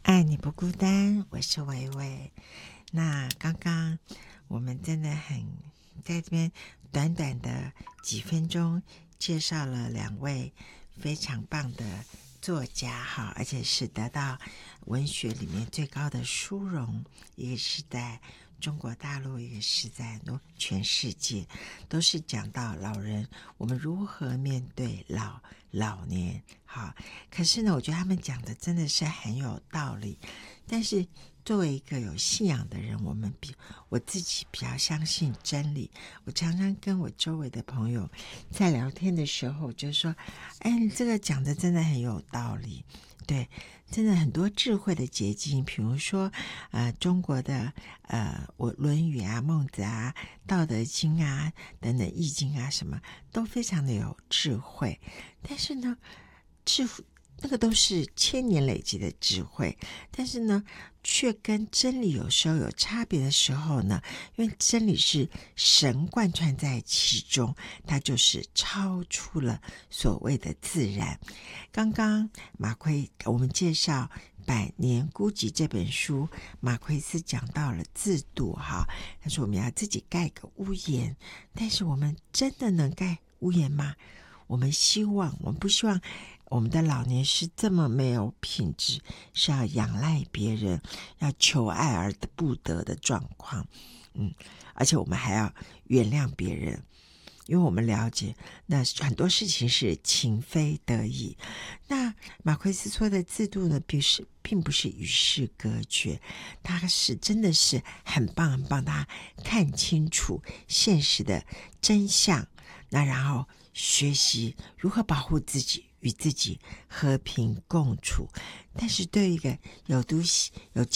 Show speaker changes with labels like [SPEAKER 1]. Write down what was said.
[SPEAKER 1] 爱你不孤单，我是维维。那刚刚我们真的很在这边短短的几分钟介绍了两位非常棒的作家哈，而且是得到文学里面最高的殊荣，一个是在中国大陆，一个是在全世界，都是讲到老人我们如何面对老年。好，可是呢我觉得他们讲的真的是很有道理，但是作为一个有信仰的人，我自己比较相信真理。我常常跟我周围的朋友在聊天的时候就说，你这个讲的真的很有道理。对，真的很多智慧的结晶，比如说中国的我论语啊、孟子啊、道德经啊等等易经啊什么都非常的有智慧，但是呢那个都是千年累积的智慧，但是呢却跟真理有时候有差别的时候呢，因为真理是神贯穿在其中，它就是超出了所谓的自然。刚刚马奎我们介绍百年孤寂这本书，马奎斯讲到了自度哈，他说我们要自己盖个屋檐，但是我们真的能盖屋檐吗？我们不希望我们的老年是这么没有品质，是要仰赖别人，要求爱而不得的状况。而且我们还要原谅别人，因为我们了解那很多事情是情非得已。那马奎斯说的制度呢，并不是与世隔绝，他是真的是很棒很棒，他看清楚现实的真相，那然后学习如何保护自己，与自己和平共处。但是对于一个有